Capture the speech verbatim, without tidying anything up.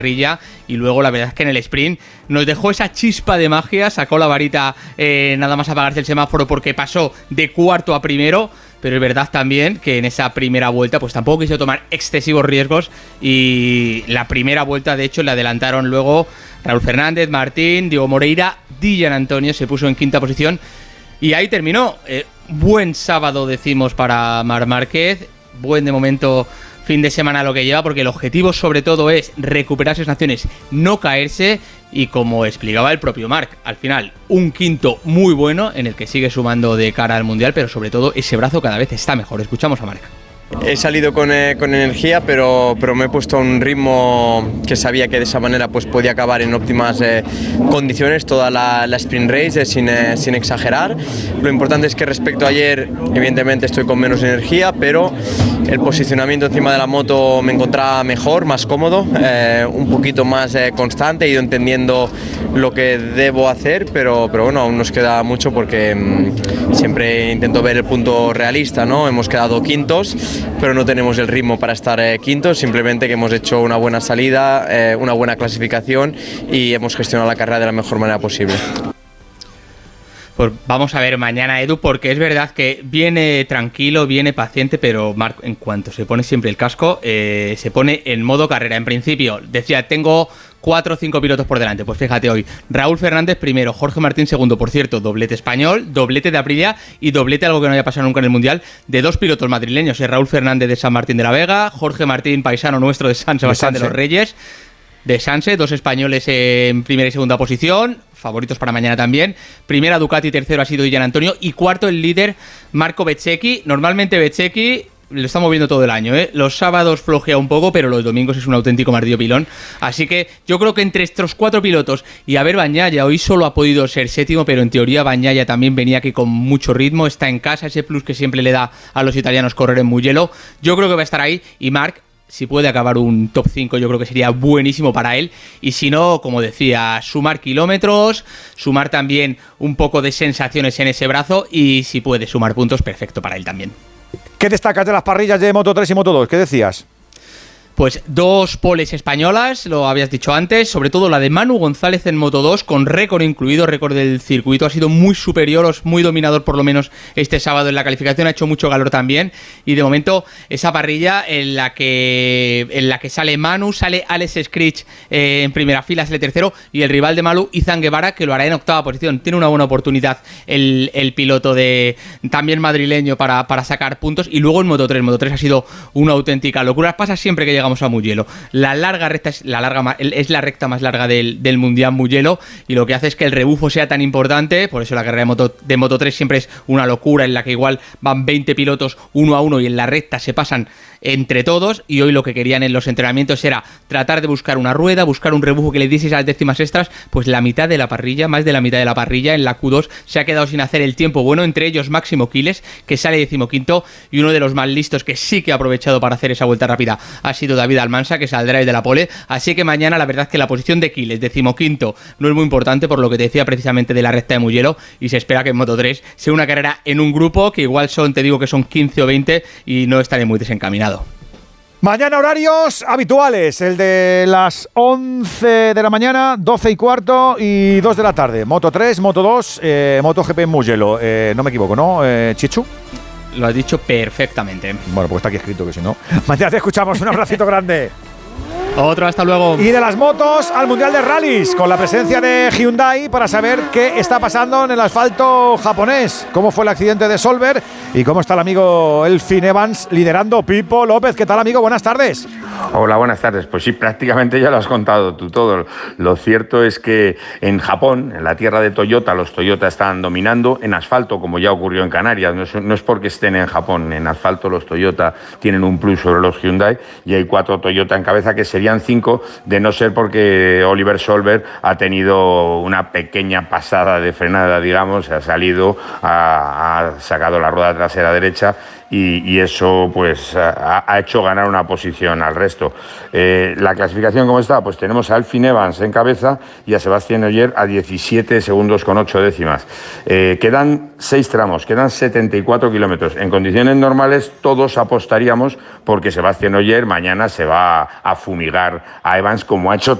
parrilla, y luego la verdad es que en el sprint nos dejó esa chispa de magia, sacó la varita eh, nada más apagarse el semáforo porque pasó de cuarto a primero, pero es verdad también que en esa primera vuelta pues tampoco quiso tomar excesivos riesgos y la primera vuelta de hecho le adelantaron luego Raúl Fernández, Martín, Diego Moreira, Dillan Antonio se puso en quinta posición y ahí terminó. Eh, buen sábado decimos para Marc Márquez, buen de momento fin de semana lo que lleva, porque el objetivo sobre todo es recuperar sensaciones, no caerse, y como explicaba el propio Marc, al final un quinto muy bueno en el que sigue sumando de cara al Mundial, pero sobre todo ese brazo cada vez está mejor. Escuchamos a Marc. He salido con, eh, con energía, pero, pero me he puesto a un ritmo que sabía que de esa manera pues, podía acabar en óptimas eh, condiciones toda la, la sprint race, eh, sin, eh, sin exagerar. Lo importante es que respecto a ayer, evidentemente estoy con menos energía, pero el posicionamiento encima de la moto me encontraba mejor, más cómodo, eh, un poquito más eh, constante, he ido entendiendo lo que debo hacer, pero, pero bueno, aún nos queda mucho porque mmm, siempre intento ver el punto realista, ¿no? Hemos quedado quintos, pero no tenemos el ritmo para estar eh, quintos, simplemente que hemos hecho una buena salida, eh, una buena clasificación y hemos gestionado la carrera de la mejor manera posible. Pues vamos a ver mañana, Edu, porque es verdad que viene tranquilo, viene paciente, pero Marc, en cuanto se pone siempre el casco, eh, se pone en modo carrera. En principio, decía, tengo cuatro o cinco pilotos por delante. Pues fíjate hoy, Raúl Fernández primero, Jorge Martín segundo, por cierto, doblete español, doblete de Aprilia y doblete, algo que no haya pasado nunca en el Mundial, de dos pilotos madrileños, eh, Raúl Fernández de San Martín de la Vega, Jorge Martín, paisano nuestro de San Sebastián de, de los Reyes, de Sanse, dos españoles en primera y segunda posición, favoritos para mañana también. Primera Ducati, tercero ha sido Dillan Antonio y cuarto el líder Marco Bezzecchi. Normalmente Bezzecchi lo estamos viendo todo el año, ¿eh? Los sábados flojea un poco, pero los domingos es un auténtico martillo pilón. Así que yo creo que entre estos cuatro pilotos y a ver Bagnaia, hoy solo ha podido ser séptimo, pero en teoría Bagnaia también venía aquí con mucho ritmo, está en casa, ese plus que siempre le da a los italianos correr en Mugello. Yo creo que va a estar ahí y Marc, si puede acabar un top cinco, yo creo que sería buenísimo para él. Y si no, como decía, sumar kilómetros, sumar también un poco de sensaciones en ese brazo y si puede sumar puntos, perfecto para él también. ¿Qué destacas de las parrillas de Moto tres y Moto dos? ¿Qué decías? Pues dos poles españolas, lo habías dicho antes, sobre todo la de Manu González en Moto dos, con récord incluido, récord del circuito, ha sido muy superior, muy dominador por lo menos este sábado en la calificación, ha hecho mucho calor también, y de momento esa parrilla en la que en la que sale Manu, sale Alex Scritch eh, en primera fila, sale tercero, y el rival de Manu, Izan Guevara, que lo hará en octava posición. Tiene una buena oportunidad el, el piloto de también madrileño para, para sacar puntos, y luego en Moto tres, Moto tres ha sido una auténtica locura, pasa siempre que llegamos a Mugello. La larga recta es la larga es la recta más larga del, del Mundial Mugello, y lo que hace es que el rebufo sea tan importante. Por eso la carrera de Moto, de Moto tres siempre es una locura, en la que igual van veinte pilotos uno a uno y en la recta se pasan entre todos, y hoy lo que querían en los entrenamientos era tratar de buscar una rueda, buscar un rebufo que le diese esas décimas extras. Pues la mitad de la parrilla, más de la mitad de la parrilla en la Q dos se ha quedado sin hacer el tiempo bueno, entre ellos Máximo Quiles, que sale decimoquinto, y uno de los más listos que sí que ha aprovechado para hacer esa vuelta rápida ha sido David Almansa, que saldrá desde la pole. Así que mañana la verdad es que la posición de Quiles, decimoquinto, no es muy importante, por lo que te decía precisamente de la recta de Mugello, y se espera que en Moto tres sea una carrera en un grupo que igual son, te digo que son quince o veinte, y no estaré muy desencaminado. Mañana horarios habituales, el de las once de la mañana, doce y cuarto y dos de la tarde. Moto tres, Moto dos, eh, MotoGP en Mugello. Eh, no me equivoco, ¿no, eh, Chichu? Lo has dicho perfectamente. Bueno, pues está aquí escrito, que si no. Mañana te escuchamos, un abracito grande. Otro, hasta luego. Y de las motos al Mundial de Rallys, con la presencia de Hyundai para saber qué está pasando en el asfalto japonés. Cómo fue el accidente de Solberg y cómo está el amigo Elfyn Evans liderando. Pipo López, ¿qué tal, amigo? Buenas tardes. Hola, buenas tardes. Pues sí, prácticamente ya lo has contado tú todo. Lo cierto es que en Japón, en la tierra de Toyota, los Toyota están dominando en asfalto, como ya ocurrió en Canarias. No es, no es porque estén en Japón. En asfalto los Toyota tienen un plus sobre los Hyundai y hay cuatro Toyota en cabeza, que serían cinco, de no ser porque Oliver Solberg ha tenido una pequeña pasada de frenada, digamos, ha salido, ha, ha sacado la rueda trasera derecha y, y eso pues ha, ha hecho ganar una posición al resto. Eh, la clasificación, ¿cómo está? Pues tenemos a Elfyn Evans en cabeza y a Sebastián Ogier a diecisiete segundos con ocho décimas. Eh, quedan seis tramos, quedan setenta y cuatro kilómetros. En condiciones normales todos apostaríamos porque Sebastián Ogier mañana se va a fumigar a Evans como ha hecho